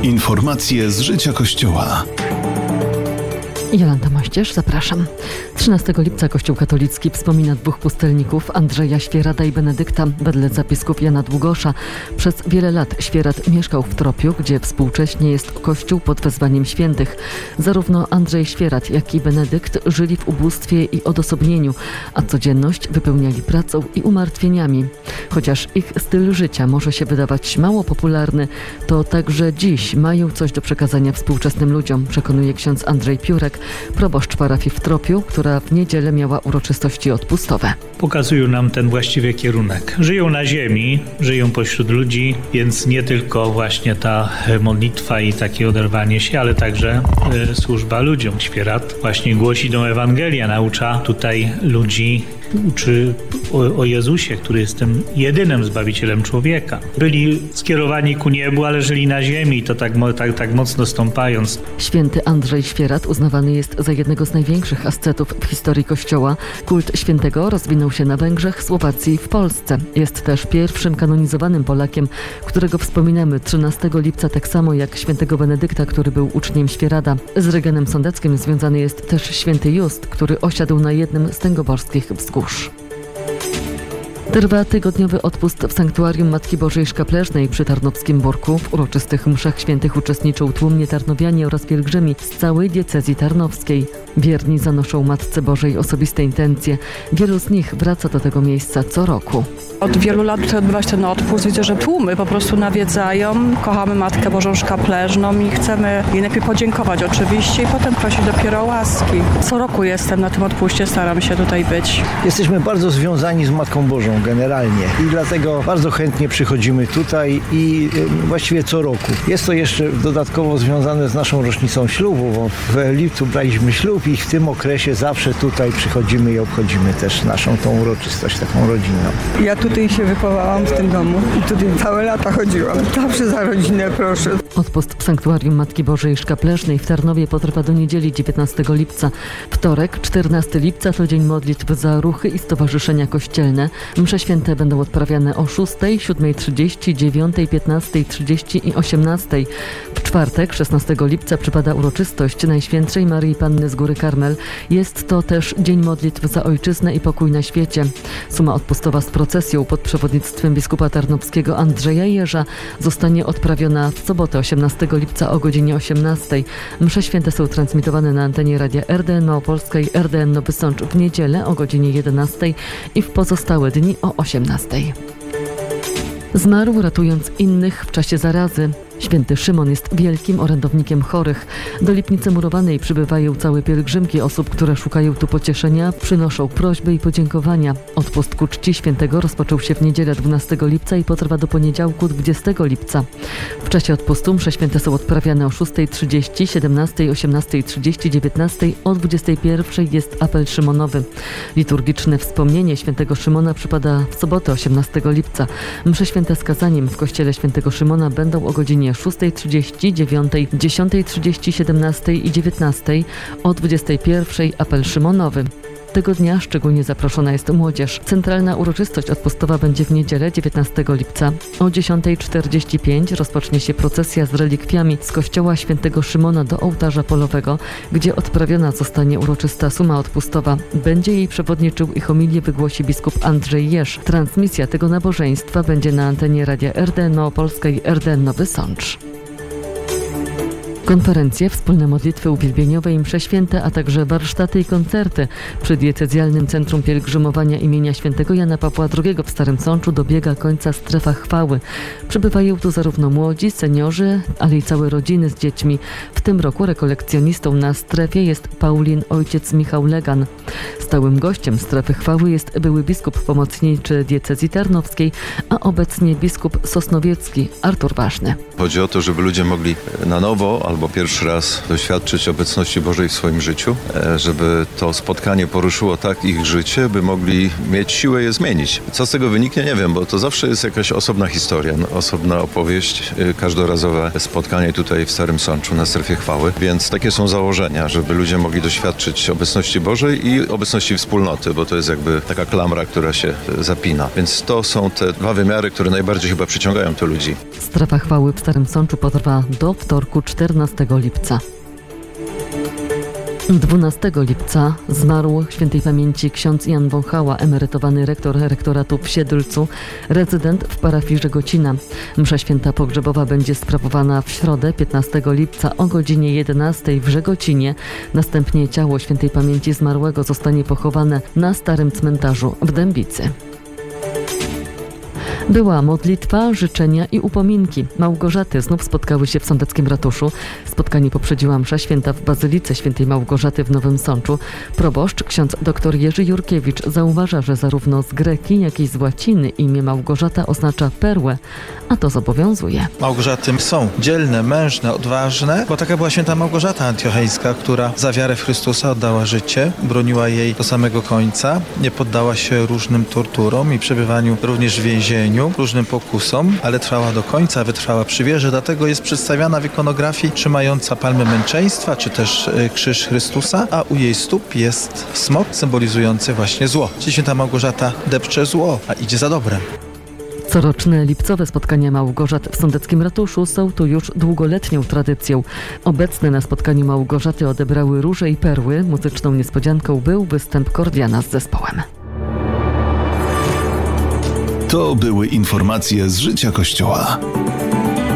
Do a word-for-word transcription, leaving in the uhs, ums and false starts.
Informacje z życia Kościoła. Jolanta Moścież, zapraszam. trzynastego lipca Kościół katolicki wspomina dwóch pustelników, Andrzeja Świerada i Benedykta, wedle zapisków Jana Długosza. Przez wiele lat Świerad mieszkał w Tropiu, gdzie współcześnie jest kościół pod wezwaniem świętych. Zarówno Andrzej Świerad, jak i Benedykt żyli w ubóstwie i odosobnieniu, a codzienność wypełniali pracą i umartwieniami. Chociaż ich styl życia może się wydawać mało popularny, to także dziś mają coś do przekazania współczesnym ludziom, przekonuje ksiądz Andrzej Piórek, proboszcz parafii w Tropiu, która w niedzielę miała uroczystości odpustowe. Pokazują nam ten właściwy kierunek. Żyją na ziemi, żyją pośród ludzi, więc nie tylko właśnie ta modlitwa i takie oderwanie się, ale także y, służba ludziom. Świerat właśnie głosi tą Ewangelię, naucza tutaj ludzi, uczy o, o Jezusie, który jest tym jedynym Zbawicielem człowieka. Byli skierowani ku niebu, ale żyli na ziemi, to tak, tak, tak mocno stąpając. Święty Andrzej Świerad uznawany jest za jednego z największych ascetów w historii Kościoła. Kult świętego rozwinął się na Węgrzech, Słowacji i w Polsce. Jest też pierwszym kanonizowanym Polakiem, którego wspominamy trzynastego lipca, tak samo jak świętego Benedykta, który był uczniem Świerada. Z Regenem Sądeckim związany jest też święty Just, który osiadł na jednym z tęgoborskich wzgórz. Trwa tygodniowy odpust w sanktuarium Matki Bożej Szkapleżnej przy Tarnowskim Borku. W uroczystych mszach świętych uczestniczą tłumnie tarnowianie oraz pielgrzymi z całej diecezji tarnowskiej. Wierni zanoszą Matce Bożej osobiste intencje. Wielu z nich wraca do tego miejsca co roku. Od wielu lat tutaj odbywa się ten odpust. Widzę, że tłumy po prostu nawiedzają. Kochamy Matkę Bożą Szkapleżną i chcemy jej najpierw podziękować oczywiście i potem prosić dopiero o łaski. Co roku jestem na tym odpuście, staram się tutaj być. Jesteśmy bardzo związani z Matką Bożą generalnie i dlatego bardzo chętnie przychodzimy tutaj i właściwie co roku. Jest to jeszcze dodatkowo związane z naszą rocznicą ślubu, bo w lipcu braliśmy ślub i w tym okresie zawsze tutaj przychodzimy i obchodzimy też naszą tą uroczystość taką rodzinną. Ja tutaj się wychowałam w tym domu i tutaj całe lata chodziłam. Zawsze za rodzinę proszę. Odpust w sanktuarium Matki Bożej Szkapleżnej w Tarnowie potrwa do niedzieli dziewiętnastego lipca. Wtorek, czternastego lipca to dzień modlitw za ruchy i stowarzyszenia kościelne. Msze święte będą odprawiane o szóstej, siódmej trzydzieści, dziewiątej, piętnastej trzydzieści i osiemnastej. W czwartek, szesnastego lipca przypada uroczystość Najświętszej Maryi Panny z Góry Karmel. Jest to też dzień modlitw za ojczyznę i pokój na świecie. Suma odpustowa z procesją pod przewodnictwem biskupa tarnowskiego Andrzeja Jerza zostanie odprawiona w sobotę osiemnastego lipca o godzinie osiemnastej. Msze święte są transmitowane na antenie radia R D N Małopolska i R D N Nowy Sącz w niedzielę o godzinie jedenastej i w pozostałe dni o osiemnastej. Zmarł ratując innych w czasie zarazy. Święty Szymon jest wielkim orędownikiem chorych. Do Lipnicy Murowanej przybywają całe pielgrzymki osób, które szukają tu pocieszenia, przynoszą prośby i podziękowania. Odpust ku czci świętego rozpoczął się w niedzielę dwunastego lipca i potrwa do poniedziałku dwudziestego lipca. W czasie odpustu msze święte są odprawiane o szóstej trzydzieści, siedemnastej, osiemnastej trzydzieści, dziewiętnastej, o dwudziestej pierwszej jest apel szymonowy. Liturgiczne wspomnienie świętego Szymona przypada w sobotę osiemnastego lipca. Msze święte z kazaniem w kościele świętego Szymona będą o godzinie szóstej trzydzieści, dziewiątej, dziesiątej trzydzieści, siedemnastej i dziewiętnastej, o dwudziestej pierwszej apel szymonowy. Tego dnia szczególnie zaproszona jest młodzież. Centralna uroczystość odpustowa będzie w niedzielę dziewiętnastego lipca. O dziesiątej czterdzieści pięć rozpocznie się procesja z relikwiami z kościoła świętego Szymona do ołtarza polowego, gdzie odprawiona zostanie uroczysta suma odpustowa. Będzie jej przewodniczył i homilię wygłosi biskup Andrzej Jerz. Transmisja tego nabożeństwa będzie na antenie radia R D N Małopolska i R D N Nowy Sącz. Konferencje, wspólne modlitwy uwielbieniowe i msze święte, a także warsztaty i koncerty przy Diecezjalnym Centrum Pielgrzymowania imienia świętego Jana Pawła drugiego w Starym Sączu dobiega końca strefa chwały. Przybywają tu zarówno młodzi, seniorzy, ale i całe rodziny z dziećmi. W tym roku rekolekcjonistą na strefie jest Paulin ojciec Michał Legan. Stałym gościem strefy chwały jest były biskup pomocniczy diecezji tarnowskiej, a obecnie biskup sosnowiecki Artur Ważny. Chodzi o to, żeby ludzie mogli na nowo albo pierwszy raz doświadczyć obecności Bożej w swoim życiu, żeby to spotkanie poruszyło tak ich życie, by mogli mieć siłę je zmienić. Co z tego wyniknie, nie wiem, bo to zawsze jest jakaś osobna historia, osobna opowieść, każdorazowe spotkanie tutaj w Starym Sączu na Strefie Chwały, więc takie są założenia, żeby ludzie mogli doświadczyć obecności Bożej i obecności wspólnoty, bo to jest jakby taka klamra, która się zapina. Więc to są te dwa wymiary, które najbardziej chyba przyciągają tu ludzi. Strefa Chwały w Starym Sączu potrwa do wtorku czternastego lipca. dwunastego lipca zmarł świętej pamięci ksiądz Jan Wąchała, emerytowany rektor rektoratu w Siedlcu, rezydent w parafii Żegocina. Msza święta pogrzebowa będzie sprawowana w środę piętnastego lipca o godzinie jedenastej w Żegocinie. Następnie ciało świętej pamięci zmarłego zostanie pochowane na starym cmentarzu w Dębicy. Była modlitwa, życzenia i upominki. Małgorzaty znów spotkały się w sądeckim ratuszu. Spotkanie poprzedziła msza święta w Bazylice Świętej Małgorzaty w Nowym Sączu. Proboszcz, ksiądz dr Jerzy Jurkiewicz, zauważa, że zarówno z greki, jak i z łaciny imię Małgorzata oznacza perłę, a to zobowiązuje. Małgorzaty są dzielne, mężne, odważne, bo taka była święta Małgorzata Antiochejska, która za wiarę w Chrystusa oddała życie, broniła jej do samego końca, nie poddała się różnym torturom i przebywaniu również w więzieniu, różnym pokusom, ale trwała do końca, wytrwała przy wierze, dlatego jest przedstawiana w ikonografii trzymająca palmę męczeństwa, czy też krzyż Chrystusa, a u jej stóp jest smok symbolizujący właśnie zło. Czyli święta Małgorzata depcze zło, a idzie za dobrem. Coroczne lipcowe spotkania Małgorzat w sądeckim ratuszu są tu już długoletnią tradycją. Obecne na spotkaniu Małgorzaty odebrały róże i perły. Muzyczną niespodzianką był występ Kordiana z zespołem. To były informacje z życia Kościoła.